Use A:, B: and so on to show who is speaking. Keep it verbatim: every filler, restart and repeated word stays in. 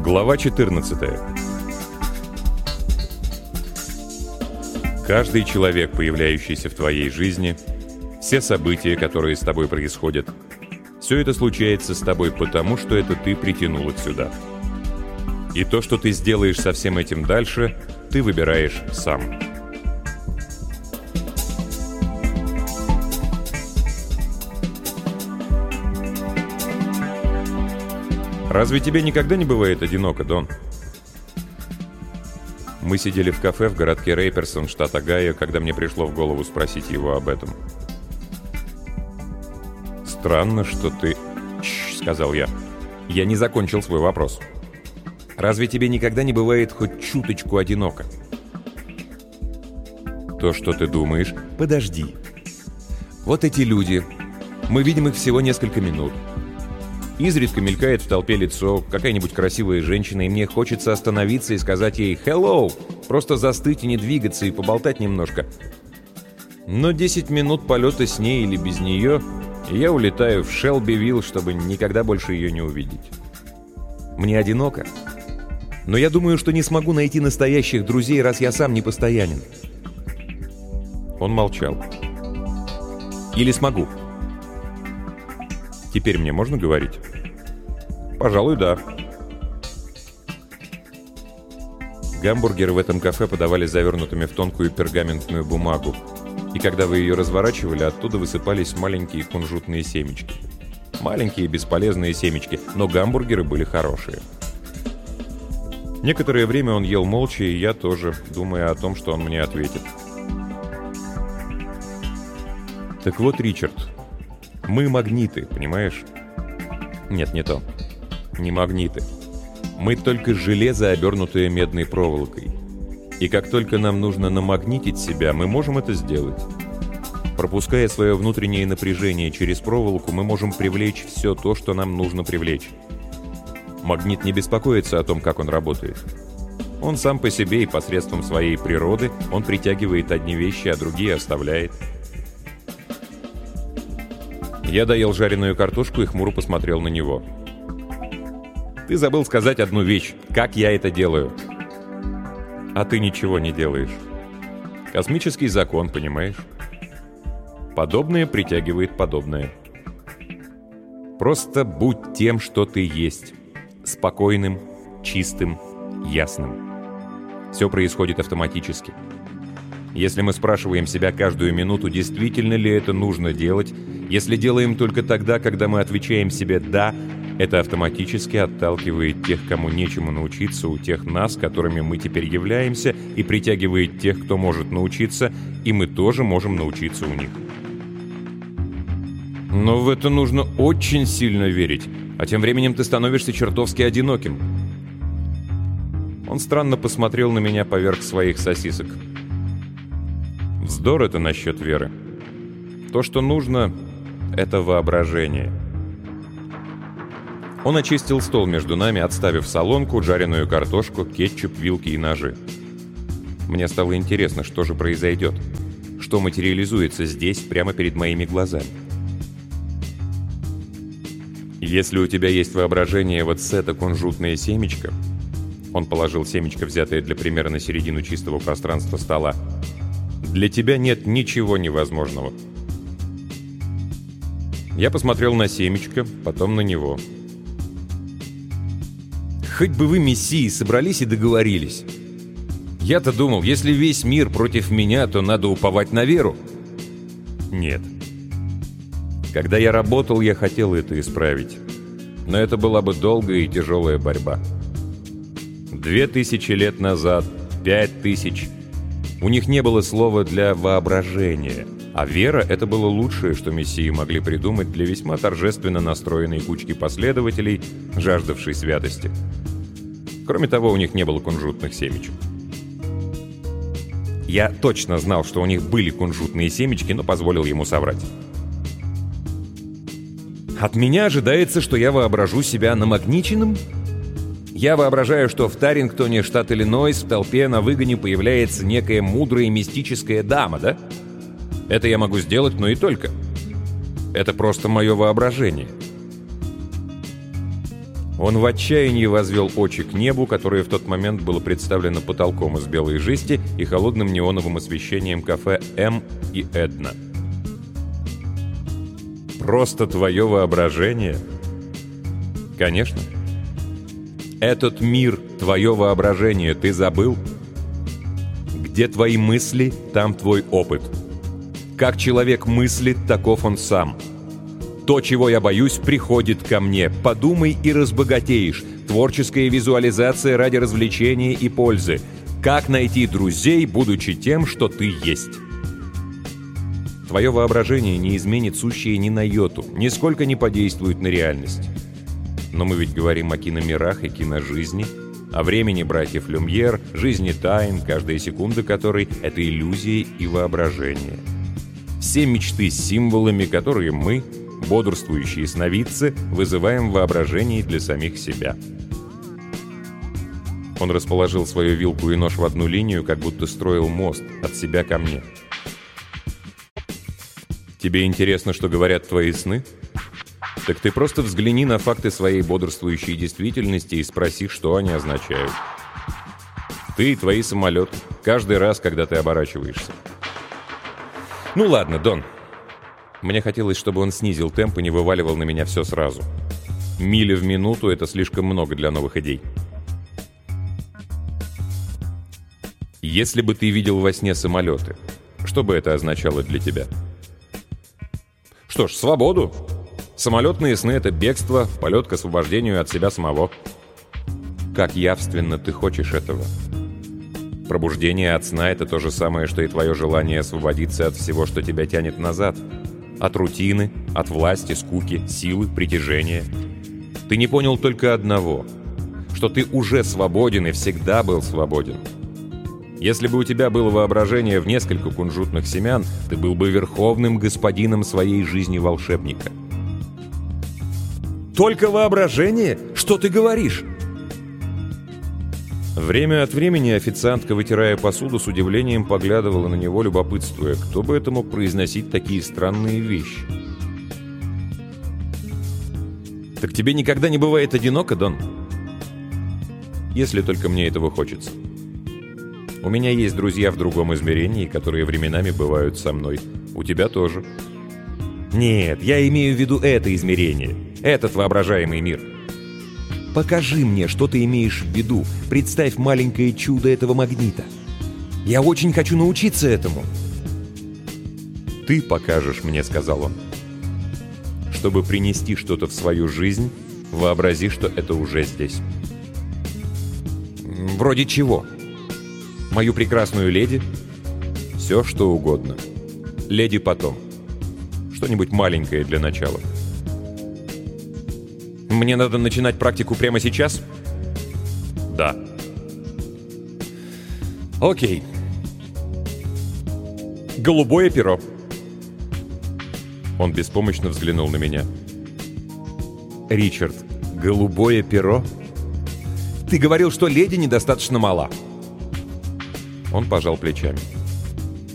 A: Глава четырнадцатая. Каждый человек, появляющийся в твоей жизни, все события, которые с тобой происходят, все это случается с тобой потому, что это ты притянул их сюда. И то, что ты сделаешь со всем этим дальше, ты выбираешь сам. Разве тебе никогда не бывает одиноко, Дон? Мы сидели в кафе в городке Рейперсон, штат Огайо, когда мне пришло в голову спросить его об этом. «Странно, что ты...» «Чш», — сказал я. Я не закончил свой вопрос. «Разве тебе никогда не бывает хоть чуточку одиноко?» «То, что ты думаешь...» «Подожди. Вот эти люди. Мы видим их всего несколько минут. Изредка мелькает в толпе лицо, какая-нибудь красивая женщина, и мне хочется остановиться и сказать ей «Hello!», просто застыть и не двигаться, и поболтать немножко. Но десять минут полета с ней или без нее, и я улетаю в Шелбивилл, чтобы никогда больше ее не увидеть. Мне одиноко. Но я думаю, что не смогу найти настоящих друзей, раз я сам не постоянен». Он молчал. «Или смогу?» «Теперь мне можно говорить?» «Пожалуй, да». Гамбургеры в этом кафе подавали завернутыми в тонкую пергаментную бумагу, и когда вы ее разворачивали, оттуда высыпались маленькие кунжутные семечки. Маленькие бесполезные семечки, но гамбургеры были хорошие. Некоторое время он ел молча, и я тоже, думая о том, что он мне ответит. «Так вот, Ричард, мы магниты, понимаешь?» «Нет, не то. Не магниты. Мы только железо, обернутое медной проволокой. И как только нам нужно намагнитить себя, мы можем это сделать. Пропуская свое внутреннее напряжение через проволоку, мы можем привлечь все то, что нам нужно привлечь. Магнит не беспокоится о том, как он работает. Он сам по себе и посредством своей природы, он притягивает одни вещи, а другие оставляет». Я доел жареную картошку и хмуро посмотрел на него. «Ты забыл сказать одну вещь. Как я это делаю?» «А ты ничего не делаешь. Космический закон, понимаешь? Подобное притягивает подобное. Просто будь тем, что ты есть. Спокойным, чистым, ясным. Все происходит автоматически. Если мы спрашиваем себя каждую минуту, действительно ли это нужно делать, если делаем только тогда, когда мы отвечаем себе «да», это автоматически отталкивает тех, кому нечему научиться у тех нас, которыми мы теперь являемся, и притягивает тех, кто может научиться, и мы тоже можем научиться у них. Но в это нужно очень сильно верить, а тем временем ты становишься чертовски одиноким. Он странно посмотрел на меня поверх своих сосисок. Вздор это насчет веры. То, что нужно, это воображение. Он очистил стол между нами, отставив солонку, жареную картошку, кетчуп, вилки и ножи. Мне стало интересно, что же произойдет, что материализуется здесь, прямо перед моими глазами. Если у тебя есть воображение вот с это кунжутное семечко, он положил семечко, взятое для примера на середину чистого пространства стола, для тебя нет ничего невозможного. Я посмотрел на семечко, потом на него. Хоть бы вы, мессии, собрались и договорились. Я-то думал, если весь мир против меня, то надо уповать на веру. Нет. Когда я работал, я хотел это исправить. Но это была бы долгая и тяжелая борьба. Две тысячи лет назад, пять тысяч. У них не было слова для воображения. А вера — это было лучшее, что мессии могли придумать для весьма торжественно настроенной кучки последователей, жаждавшей святости. Кроме того, у них не было кунжутных семечек. Я точно знал, что у них были кунжутные семечки, но позволил ему соврать. От меня ожидается, что я воображу себя намагниченным? Я воображаю, что в Тарингтоне, штат Иллинойс, в толпе на выгоне появляется некая мудрая мистическая дама, да? Это я могу сделать, но и только. Это просто мое воображение. Он в отчаянии возвел очи к небу, которое в тот момент было представлено потолком из белой жести и холодным неоновым освещением кафе «М» и «Эдна». «Просто твое воображение?» «Конечно. Этот мир — твое воображение, ты забыл? Где твои мысли, там твой опыт. Как человек мыслит, таков он сам. То, чего я боюсь, приходит ко мне. Подумай и разбогатеешь. Творческая визуализация ради развлечения и пользы. Как найти друзей, будучи тем, что ты есть?» Твое воображение не изменит сущее ни на йоту, нисколько не подействует на реальность. Но мы ведь говорим о киномирах и киножизни, о времени братьев Люмьер, жизни тайн, каждая секунда которой — это иллюзии и воображение. Все мечты с символами, которые мы, бодрствующие сновидцы, вызываем в воображении для самих себя. Он расположил свою вилку и нож в одну линию, как будто строил мост от себя ко мне. «Тебе интересно, что говорят твои сны? Так ты просто взгляни на факты своей бодрствующей действительности и спроси, что они означают. Ты и твои самолеты, каждый раз, когда ты оборачиваешься». «Ну ладно, Дон». Мне хотелось, чтобы он снизил темп и не вываливал на меня все сразу. Миля в минуту — это слишком много для новых идей. Если бы ты видел во сне самолеты, что бы это означало для тебя? Что ж, свободу. Самолетные сны — это бегство, полет к освобождению от себя самого. Как явственно ты хочешь этого? Пробуждение от сна — это то же самое, что и твое желание освободиться от всего, что тебя тянет назад. От рутины, от власти, скуки, силы, притяжения. Ты не понял только одного, что ты уже свободен и всегда был свободен. Если бы у тебя было воображение в несколько кунжутных семян, ты был бы верховным господином своей жизни волшебника. «Только воображение? Что ты говоришь?» Время от времени официантка, вытирая посуду, с удивлением поглядывала на него, любопытствуя, кто бы это мог произносить такие странные вещи. «Так тебе никогда не бывает одиноко, Дон?» «Если только мне этого хочется. У меня есть друзья в другом измерении, которые временами бывают со мной. У тебя тоже». «Нет, я имею в виду это измерение, этот воображаемый мир». «Покажи мне, что ты имеешь в виду. Представь маленькое чудо этого магнита. Я очень хочу научиться этому». «Ты покажешь мне», — сказал он. «Чтобы принести что-то в свою жизнь, вообрази, что это уже здесь». «Вроде чего? Мою прекрасную леди?» «Все, что угодно. Леди потом. Что-нибудь маленькое для начала». «Мне надо начинать практику прямо сейчас?» «Да». «Окей. Голубое перо». Он беспомощно взглянул на меня. «Ричард, голубое перо? Ты говорил, что леди недостаточно мала». Он пожал плечами.